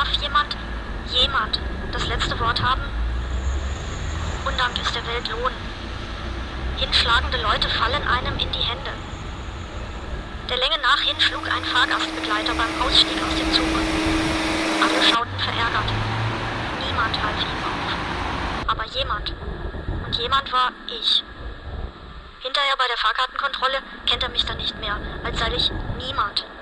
Darf jemand das letzte Wort haben? Undank ist der Welt Lohn. Hinschlagende Leute fallen einem in die Hände. Der Länge nach hin schlug ein Fahrgastbegleiter beim Ausstieg aus dem Zug. Alle schauten verärgert. Niemand half ihm auf. Aber jemand. Und jemand war ich. Hinterher bei der Fahrkartenkontrolle kennt er mich dann nicht mehr, als sei ich niemand.